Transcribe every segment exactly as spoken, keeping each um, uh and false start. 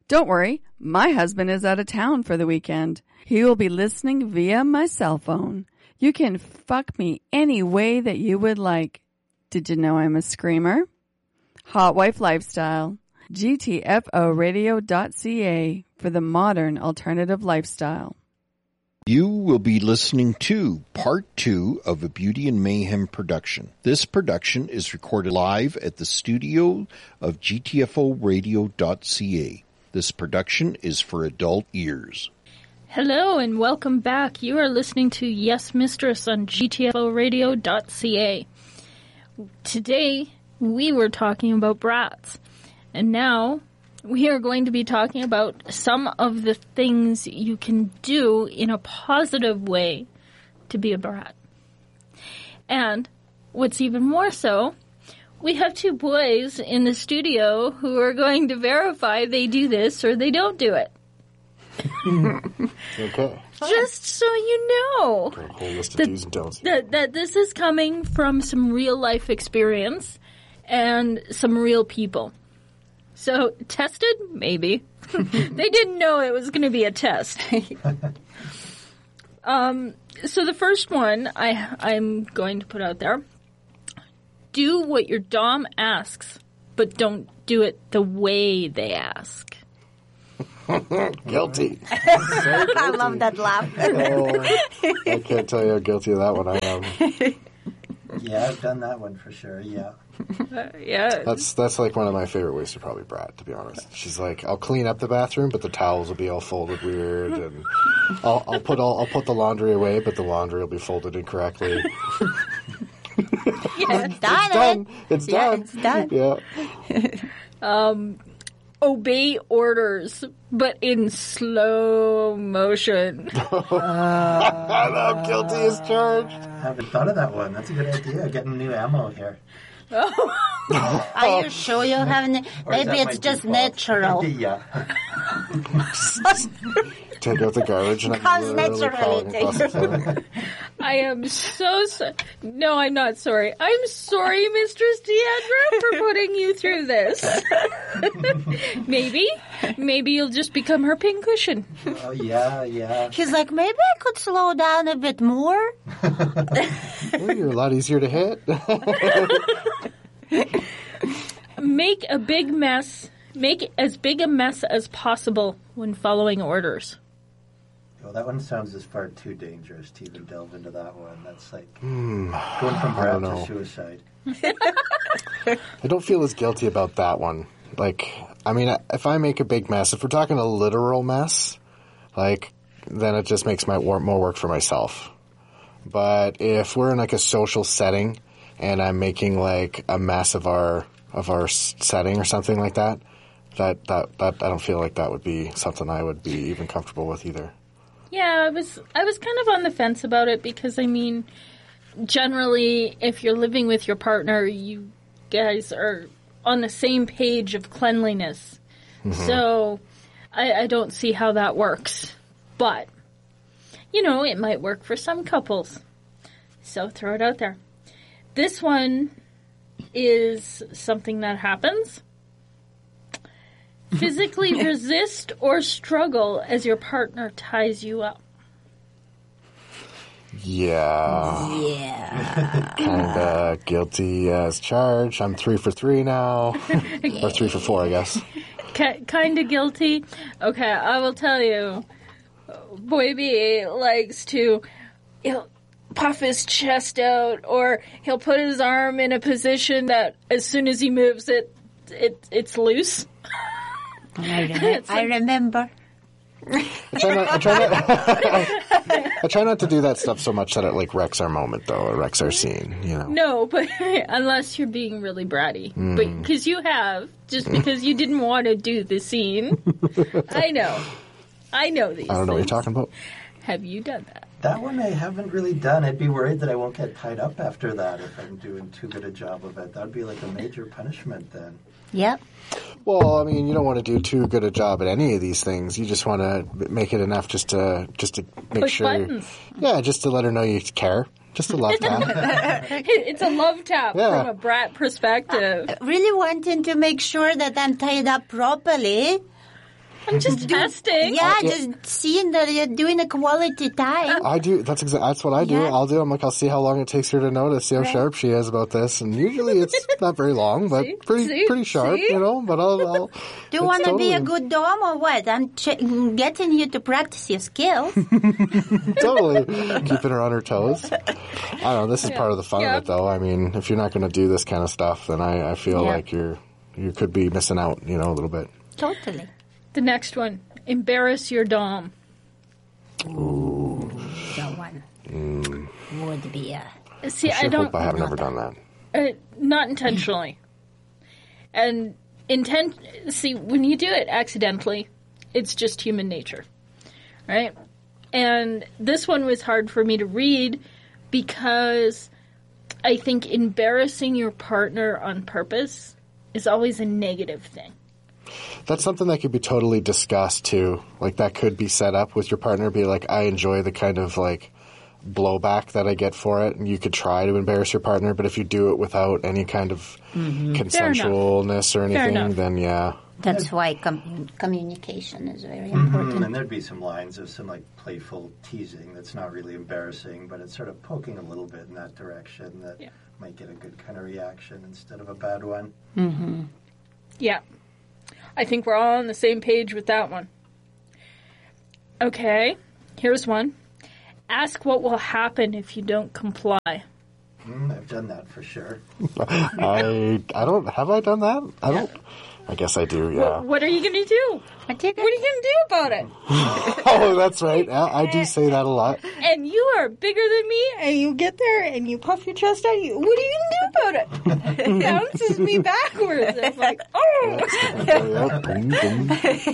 Don't worry, my husband is out of town for the weekend. He will be listening via my cell phone. You can fuck me any way that you would like. Did you know I'm a screamer? Hot Wife Lifestyle. G T F O radio dot C A for the modern alternative lifestyle. You will be listening to part two of a Beauty and Mayhem production. This production is recorded live at the studio of G T F O radio dot C A. This production is for adult ears. Hello and welcome back. You are listening to Yes Mistress on G T F O radio dot C A. Today we were talking about brats, and now we are going to be talking about some of the things you can do in a positive way to be a brat. And what's even more so, we have two boys in the studio who are going to verify they do this or they don't do it. Okay. Just so you know A whole list of that, do's and don'ts. that, that this is coming from some real life experience and some real people. So, tested? Maybe. They didn't know it was going to be a test. um, so the first one I, I'm going to put out there. Do what your dom asks, but don't do it the way they ask. Guilty. I love that laugh. Oh, I can't tell you how guilty of that one I am. Yeah, I've done that one for sure, yeah. Uh, yeah. That's that's like one of my favorite ways to probably brat, to be honest. She's like, I'll clean up the bathroom, but the towels will be all folded weird, and I'll, I'll put all I'll put the laundry away, but the laundry will be folded incorrectly. Yeah, It's done. It's Yeah, done. it's done. Yeah. um, obey orders, but in slow motion. I know, guilty as charged. I haven't thought of that one. That's a good idea, getting new ammo here. Are you sure you haven't? Or is Maybe that it's my just default? natural. Yeah. Take out the garbage and I'm Comes literally naturally crawling to across the floor. I am so sorry. No, I'm not sorry. I'm sorry, Mistress Deandra, for putting you through this. Maybe. Maybe you'll just become her pincushion. Oh, yeah, yeah. He's like, maybe I could slow down a bit more. Well, you're a lot easier to hit. Make a big mess. Make as big a mess as possible when following orders. Well, that one sounds as far too dangerous to even delve into that one. That's like Hmm, going from I brat don't to know. suicide. I don't feel as guilty about that one. Like, I mean, if I make a big mess, if we're talking a literal mess, like, then it just makes my wor- more work for myself. But if we're in like a social setting and I'm making like a mess of our of our s- setting or something like that, that, that that I don't feel like that would be something I would be even comfortable with either. Yeah, I was I was kind of on the fence about it because, I mean, generally, if you're living with your partner, you guys are on the same page of cleanliness. Mm-hmm. So I, I don't see how that works. But, you know, it might work for some couples. So throw it out there. This one is something that happens. Physically resist or struggle as your partner ties you up. Yeah. Yeah. Kind of guilty as charged. I'm three for three now. Or three for four, I guess. K- kind of guilty. Okay, I will tell you. Boy B likes to he'll puff his chest out, or he'll put his arm in a position that as soon as he moves it, it it's loose. I, rem- I remember. I try not. I try not. I try not to do that stuff so much that it like wrecks our moment, though, or wrecks our scene. You know. No, but unless you're being really bratty, Mm. but because you have, just because you didn't want to do the scene. I know, I know these. I don't know what you're things. talking about. Have you done that? That one I haven't really done. I'd be worried that I won't get tied up after that if I'm doing too good a job of it. That'd be like a major punishment then. Yep. Well, I mean, you don't want to do too good a job at any of these things. You just want to make it enough just to just to make Push sure. buttons. Yeah, just to let her know you care. Just a love tap. It's a love tap Yeah. from a brat perspective. Really wanting to make sure that I'm tied up properly. I'm just testing. Yeah, just seeing that you're doing a quality time. I do. That's exactly. That's what I do. Yeah. I'll do. I'm like, I'll see how long it takes her to notice, see how Right. sharp she is about this, and usually it's not very long, but See? pretty See? pretty sharp, See? you know. But I'll. I'll Do you it's want to be a totally- good dom or what? I'm ch- getting you to practice your skills. totally keeping her on her toes. I don't know. This is part of the fun Yeah. of it, though. I mean, if you're not going to do this kind of stuff, then I, I feel Yeah. like you're you could be missing out, you know, a little bit. Totally. The next one. Embarrass your dom. That one would be a... See, I I sure don't... hope I have never done that. Uh, not intentionally. And intent. See, when you do it accidentally, it's just human nature, right? And this one was hard for me to read because I think embarrassing your partner on purpose is always a negative thing. That's something that could be totally discussed too. Like that could be set up with your partner. Be like, I enjoy the kind of like blowback that I get for it, and you could try to embarrass your partner. But if you do it without any kind of consensualness or anything, enough. then yeah, That's why com- communication is very Mm, important. and there'd be some lines of some like playful teasing that's not really embarrassing, but it's sort of poking a little bit in that direction that Yeah. might get a good kind of reaction instead of a bad one. Yeah. I think we're all on the same page with that one. Okay, here's one. Ask what will happen if you don't comply. Mm, I've done that for sure. I I don't have I done that. I don't. I guess I do. Yeah. What are you going to do? What do you What are you going to do about it? Oh, that's right. Yeah, I do say that a lot. And you are bigger than me, and you get there and you puff your chest out. You, what are you going to do about it? It bounces me backwards. It's like, oh. Yeah, boom, boom.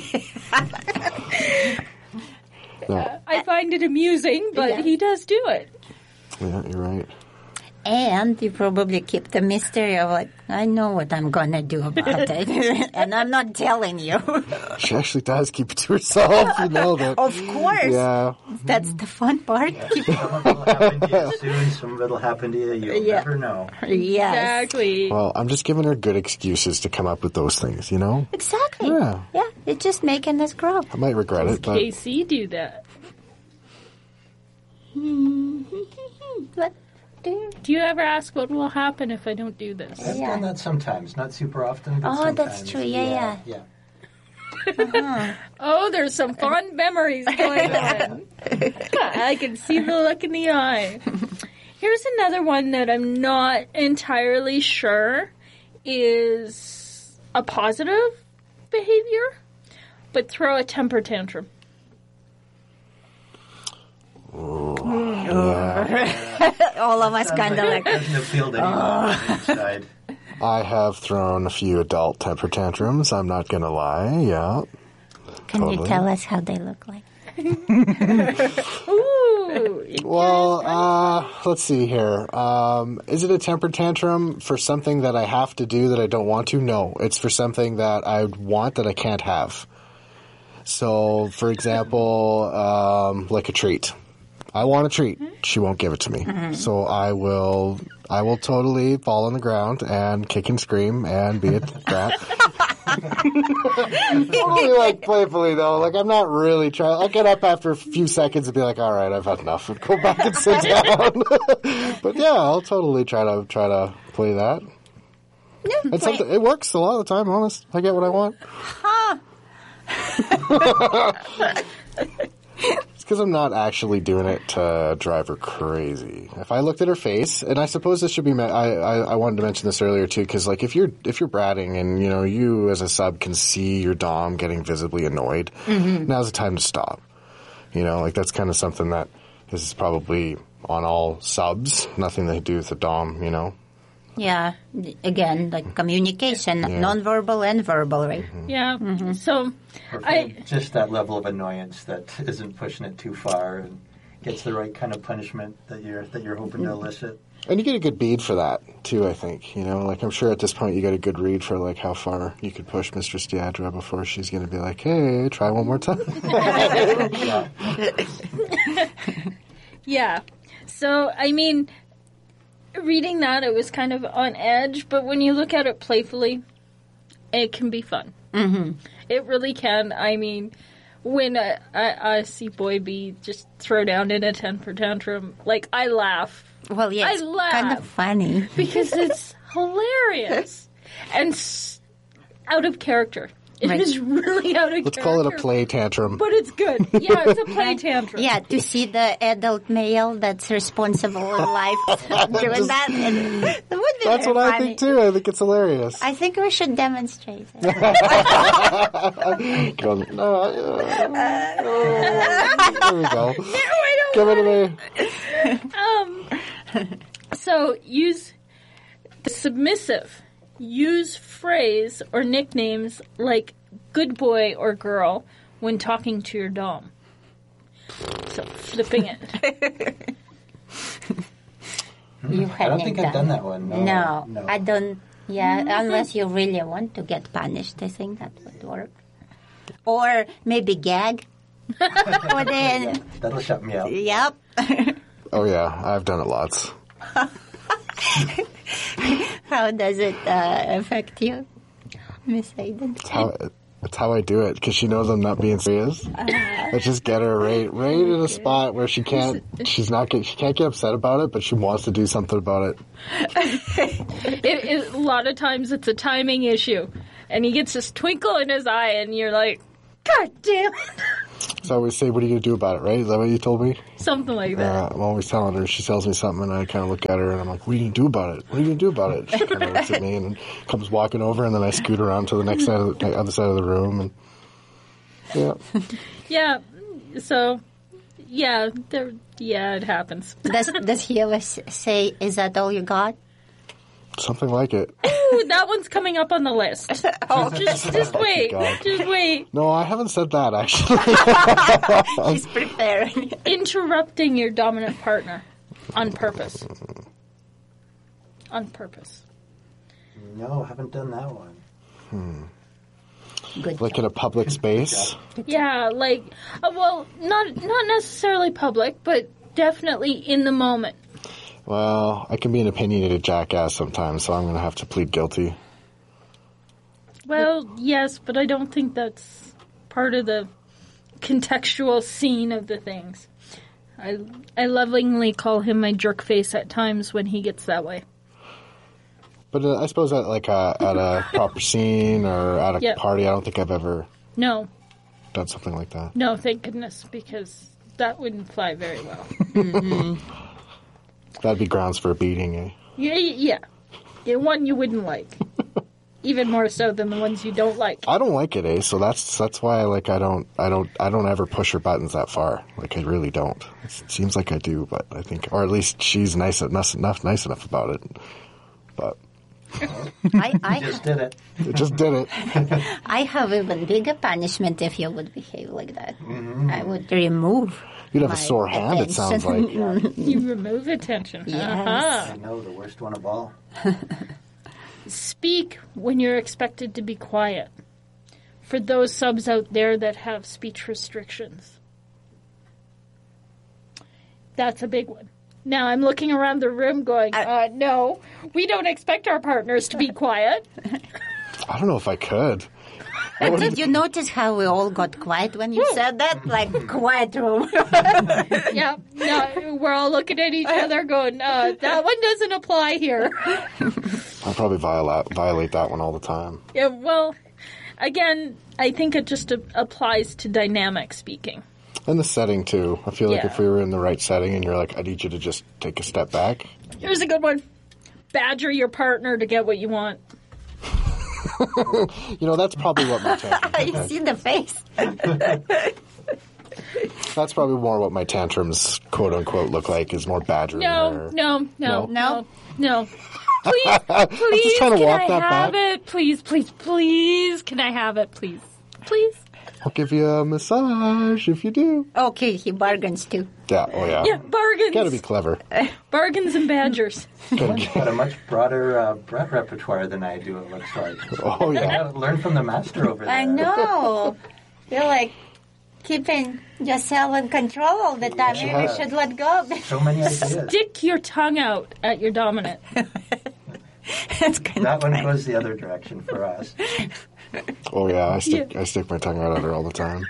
Yeah, I find it amusing, but Yeah. he does do it. yeah, you're right. And you probably keep the mystery of like, I know what I'm going to do about it. And I'm not telling you. She actually does keep it to herself. You know that. Of course. Yeah. That's the fun part. Keep- Some of it will happen to you soon, some of it will happen to you. You'll Yeah. never know. yes. Exactly. Well, I'm just giving her good excuses to come up with those things. You know. Exactly. Yeah. Yeah. It's just making us grow. I might regret it, but K C do that. What do Do you ever ask what will happen if I don't do this? I've Yeah. done that sometimes, not super often. But Oh, that's sometimes. true. Yeah, yeah. Oh, there's some fond memories going on. I can see the look in the eye. Here's another one that I'm not entirely sure is a positive behavior, but throw a temper tantrum. All of us Sounds kind of it like, doesn't appeal to anyone on the inside. I have thrown a few adult temper tantrums. I'm not gonna lie. Yeah. can you Totally. tell us how they look like? Ooh. Well, uh, let's see here. Um, is it a temper tantrum for something that I have to do that I don't want to? No, it's for something that I want that I can't have. So, for example, um, like a treat. I want a treat. She won't give it to me. So I will, I will totally fall on the ground and kick and scream and be a brat. Only like playfully though. Like I'm not really trying. I'll get up after a few seconds and be like, "All right, I've had enough," and go back and sit down. But yeah, I'll totally try to try to play that. Yeah, And play- something it works a lot of the time. Honest, I get what I want. It's because I'm not actually doing it to drive her crazy. If I looked at her face, and I suppose this should be, me- I, I, I wanted to mention this earlier too, because like if you're if you're bratting and you know you as a sub can see your dom getting visibly annoyed, now's the time to stop. You know, like that's kind of something that is probably on all subs. Nothing to do with the dom. You know. Yeah, again, like communication, non-verbal and verbal, right? Yeah. So, Or I just that level of annoyance that isn't pushing it too far and gets the right kind of punishment that you're that you're hoping to elicit. And you get a good bead for that too, I think. You know, like I'm sure at this point you get a good read for like how far you could push Mistress Deidre before she's going to be like, "Hey, try one more time." Yeah. yeah. So I mean, reading that it was kind of on edge, but when you look at it playfully, it can be fun. Mm-hmm. It really can. I mean, when I, I, I see Boy B just throw down in a temper tantrum, like, I laugh. Well, yeah, I it's laugh. kind of funny. Because it's hilarious. And s- out of character. It Right. is really out of Let's character. call it a play tantrum. But it's good. Yeah, it's a play tantrum. Yeah, to see the adult male that's responsible in life doing that, and it would be That's very what I funny. think too. I think it's hilarious. I think we should demonstrate it. Go, no, uh, there we go. Give it to me. Um, so use the submissive. Use phrase or nicknames like good boy or girl when talking to your dom. So flipping it. You I haven't don't think I've done that one. No, No, no. I don't. Yeah, unless you really want to get punished, I think that would work. Or maybe gag. Or then, That'll shut me up. yep. Oh yeah, I've done it lots. How does it uh, affect you, Miss Aiden? It's how, it's how I do it because she knows I'm not being serious. I just get her right, right in a spot where she can't, she's not, get, she can't get upset about it, but she wants to do something about it. it, it. A lot of times it's a timing issue. And he gets this twinkle in his eye and you're like, God damn it. So I always say, what are you going to do about it, right? Is that what you told me? Something like that. Uh, I'm always telling her. She tells me something, and I kind of look at her, and I'm like, what are you going to do about it? What are you going to do about it? She kind of looks at me and comes walking over, and then I scoot around to the next side of the other side of the room. And yeah. Yeah. So, yeah, there. Yeah, it happens. Does Does he ever s- say, "Is that all you got"? Something like it. Ooh, that one's coming up on the list. Oh, just, just wait. God. Just wait. No, I haven't said that, actually. She's preparing. Interrupting your dominant partner on purpose. On purpose. No, haven't done that one. Good. Like in a public space. Yeah, like, uh, well, not not necessarily public, but definitely in the moment. Well, I can be an opinionated jackass sometimes, so I'm going to have to plead guilty. Well, yes, but I don't think that's part of the contextual scene of the things. I I lovingly call him my jerk face at times when he gets that way. But uh, I suppose at like a, at a proper scene or at a Yeah. party, I don't think I've ever No, done something like that. no, thank goodness, because that wouldn't fly very well. That'd be grounds for a beating, eh? Yeah, yeah, yeah, one you wouldn't like, even more so than the ones you don't like. I don't like it, eh? So that's that's why I like I don't I don't I don't ever push her buttons that far. Like I really don't. It seems like I do, but I think, or at least she's nice enough enough nice enough about it. But I, I, Just did it. it just did it. I have even bigger punishment if you would behave like that. I would remove. You'd have a my sore hand. It sounds like. attention. You remove attention. Yes. Uh-huh. I know, the worst one of all. Speak when you're expected to be quiet. For those subs out there that have speech restrictions. That's a big one. Now I'm looking around the room going, uh, no, we don't expect our partners to be quiet. I don't know if I could. Did you notice how we all got quiet when you said that? Like, quiet room. Yeah, no, we're all looking at each other going, uh, that one doesn't apply here. I'll probably violate violate that one all the time. Yeah, well, again, I think it just a- applies to dynamic speaking. And the setting too. I feel like Yeah. if we were in the right setting and you're like, I need you to just take a step back. Here's a good one. Badger your partner to get what you want. You know, that's probably what my tantrum. You see the face. That's probably more what my tantrums, quote unquote, look like. Is more badgering. No, or, no, no, No? no, no. Please, please, trying to can walk I that have back. it? Please, please, please, can I have it? Please, please. I'll give you a massage if you do. Okay, he bargains too. Yeah. Oh yeah. Yeah, bargains. Gotta be clever. Bargains and badgers. Got a much broader uh, brat repertoire than I do, it looks like. Oh yeah. Yeah, learn from the master over there. I know. You're like keeping yourself in control all the time. Maybe Yeah. you should let go. So many ideas. Stick your tongue out at your dominant. That's kind That of one funny. goes the other direction for us. Oh yeah, I stick I stick my tongue out at her all the time.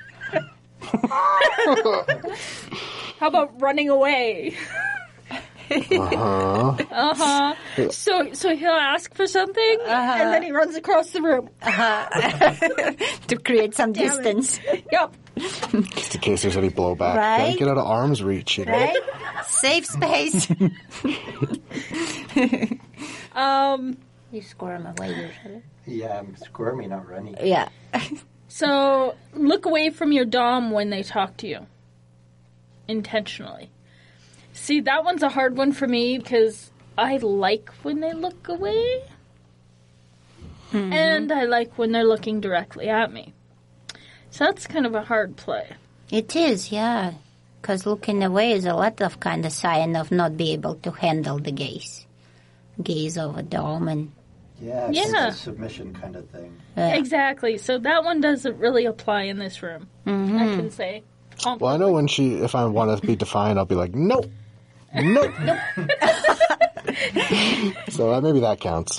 How about running away? Uh-huh. Uh-huh. So so he'll ask for something, Uh-huh. and then he runs across the room. To create some distance. Yep. Just in case there's any blowback. Right? Gotta get out of arm's reach, you know? Right? Safe space. Um, You squirm away usually. Yeah, I'm squirmy, not running. Yeah. so look away from your dom when they talk to you. Intentionally. See, that one's a hard one for me because I like when they look away. Mm-hmm. And I like when they're looking directly at me. So that's kind of a hard play. It is, yeah. Because looking away is a lot of kind of sign of not be able to handle the gaze. Gaze of a dom and... Yeah, it's Yeah. a submission kind of thing. Yeah. Exactly. So that one doesn't really apply in this room. Mm-hmm. I can say. Well, I know when she, if I want to be defiant, I'll be like, nope. Nope. So uh, maybe that counts.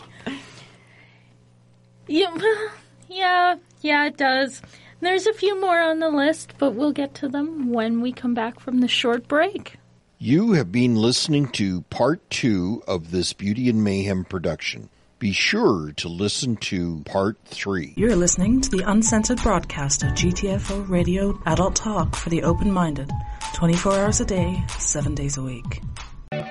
Yeah, yeah, yeah, it does. There's a few more on the list, but we'll get to them when we come back from the short break. You have been listening to part two of this Beauty and Mayhem production. Be sure to listen to part three. You're listening to the uncensored broadcast of G T F O Radio Adult Talk for the open-minded, twenty-four hours a day, seven days a week.